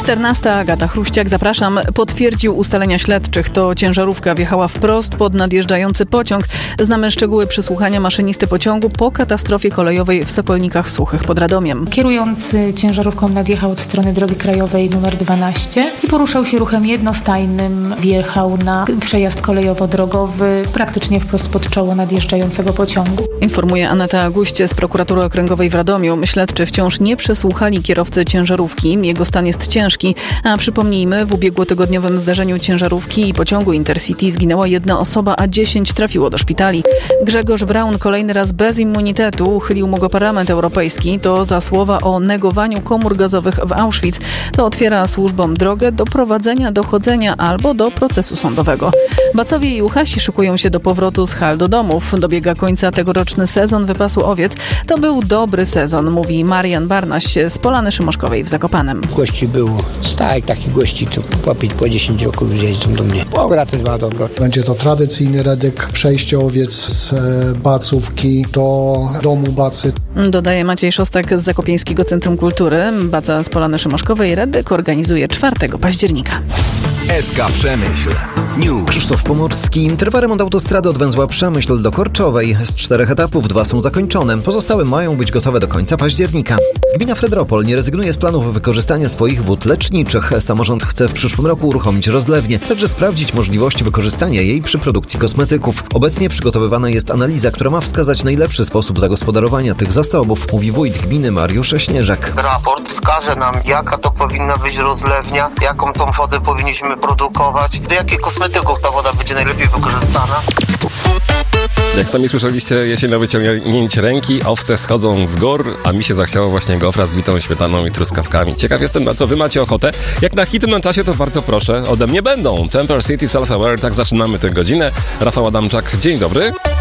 14. Agata Chruściak, zapraszam. Potwierdził ustalenia śledczych. To ciężarówka wjechała wprost pod nadjeżdżający pociąg. Znamy szczegóły przesłuchania maszynisty pociągu po katastrofie kolejowej w Sokolnikach Suchych pod Radomiem. Kierujący ciężarówką nadjechał od strony drogi krajowej nr 12 i poruszał się ruchem jednostajnym. Wjechał na przejazd kolejowo-drogowy praktycznie wprost pod czoło nadjeżdżającego pociągu. Informuje Aneta Guście z Prokuratury Okręgowej w Radomiu. Śledczy wciąż nie przesłuchali kierowcy ciężarówki. Jego stan jest ciężki. A przypomnijmy, w ubiegłotygodniowym zdarzeniu ciężarówki i pociągu Intercity zginęła 1 osoba, a 10 trafiło do szpitali. Grzegorz Braun kolejny raz bez immunitetu. Uchylił mu go Parlament Europejski. To za słowa o negowaniu komór gazowych w Auschwitz. To otwiera służbom drogę do prowadzenia dochodzenia albo do procesu sądowego. Bacowie i Juchasi szykują się do powrotu z hal do domów. Dobiega końca tegoroczny sezon wypasu owiec. To był dobry sezon, mówi Marian Barnaś z Polany Szymoszkowej w Zakopanem. Gości było stajek takich gości, co po 5, po 10 roków jeżdżą do mnie. Pogoda też była dobra. Będzie to tradycyjny redek, przejście owiec z Bacówki do domu Bacy. Dodaje Maciej Szostak z Zakopieńskiego Centrum Kultury. Baca z Polany Szymoszkowej redek organizuje 4 października. SK Przemyśl. News. Krzysztof Pomorski. Trwa remont autostrady od węzła Przemyśl do Korczowej. Z 4 etapów 2 są zakończone. Pozostałe mają być gotowe do końca października. Gmina Fredropol nie rezygnuje z planów wykorzystania swoich wód leczniczych. Samorząd chce w przyszłym roku uruchomić rozlewnię, także sprawdzić możliwości wykorzystania jej przy produkcji kosmetyków. Obecnie przygotowywana jest analiza, która ma wskazać najlepszy sposób zagospodarowania tych zasobów, mówi wójt gminy Mariusz Śnieżak. Raport wskaże nam, jaka to powinna być rozlewnia, jaką tą wodę powinniśmy produkować, do jakich kosmetyków ta woda będzie najlepiej wykorzystana. Jak sami słyszeliście, jesienne wyciągnięcie ręki, owce schodzą z gór, a mi się zachciało właśnie gofra z bitą śmietaną i truskawkami. Ciekaw jestem, na co wy macie ochotę. Jak na hity na czasie, to bardzo proszę, ode mnie będą. Temper City, Self Aware, tak zaczynamy tę godzinę. Rafał Adamczak, dzień dobry.